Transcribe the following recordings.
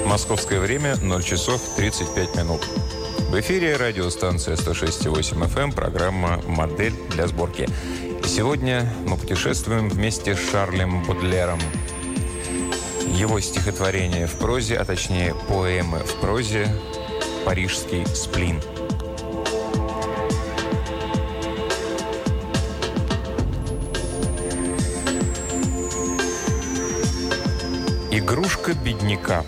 Московское время 0 часов 35 минут. В эфире радиостанция 106,8 FM, программа «Модель для сборки». И сегодня мы путешествуем вместе с Шарлем Бодлером. Его стихотворение в прозе, а точнее поэмы в прозе «Парижский сплин». Игрушка бедняка.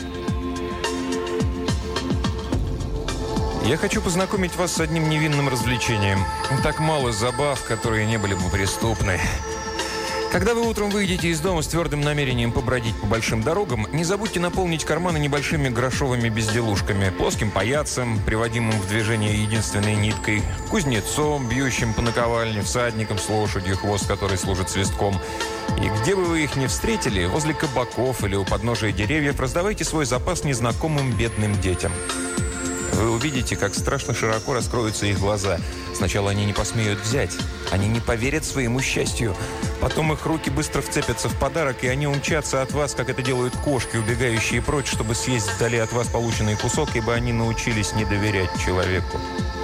Я хочу познакомить вас с одним невинным развлечением. Так мало забав, которые не были бы преступны. Когда вы утром выйдете из дома с твердым намерением побродить по большим дорогам, не забудьте наполнить карманы небольшими грошовыми безделушками, плоским паяцем, приводимым в движение единственной ниткой, кузнецом, бьющим по наковальне, всадником с лошадью, хвост которой служит свистком. И где бы вы их ни встретили, возле кабаков или у подножия деревьев, раздавайте свой запас незнакомым бедным детям. Вы увидите, как страшно широко раскроются их глаза. Сначала они не посмеют взять. Они не поверят своему счастью. Потом их руки быстро вцепятся в подарок, и они умчатся от вас, как это делают кошки, убегающие прочь, чтобы съесть вдали от вас полученный кусок, ибо они научились не доверять человеку.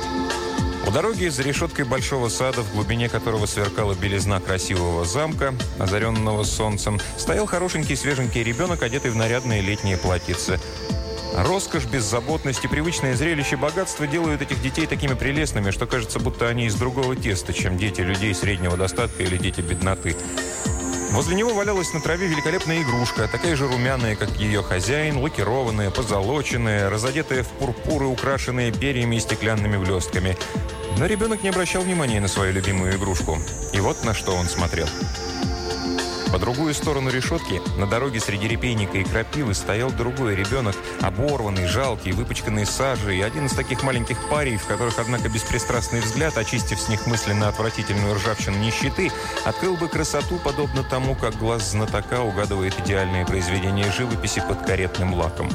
У дороги за решеткой большого сада, в глубине которого сверкала белизна красивого замка, озаренного солнцем, стоял хорошенький свеженький ребенок, одетый в нарядное летнее платьице. Роскошь, беззаботность и привычное зрелище богатства делают этих детей такими прелестными, что кажется, будто они из другого теста, чем дети людей среднего достатка или дети бедноты. Возле него валялась на траве великолепная игрушка, такая же румяная, как ее хозяин, лакированная, позолоченная, разодетая в пурпуры, украшенная перьями и стеклянными блестками. Но ребенок не обращал внимания на свою любимую игрушку. И вот на что он смотрел. По другую сторону решетки, на дороге среди репейника и крапивы, стоял другой ребенок, оборванный, жалкий, выпачканный сажей, и один из таких маленьких парей, в которых, однако, беспристрастный взгляд, очистив с них мысленно отвратительную ржавчину нищеты, открыл бы красоту, подобно тому, как глаз знатока угадывает идеальное произведение живописи под каретным лаком.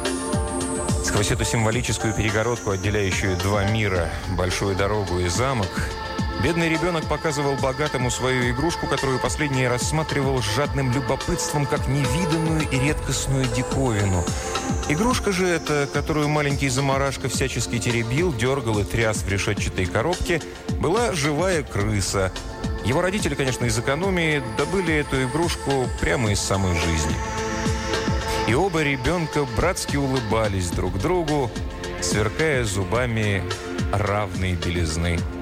Сквозь эту символическую перегородку, отделяющую два мира, большую дорогу и замок, бедный ребенок показывал богатому свою игрушку, которую последний рассматривал с жадным любопытством, как невиданную и редкостную диковину. Игрушка же эта, которую маленький заморашка всячески теребил, дергал и тряс в решетчатой коробке, была живая крыса. Его родители, конечно, из экономии добыли эту игрушку прямо из самой жизни. И оба ребенка братски улыбались друг другу, сверкая зубами равной белизны.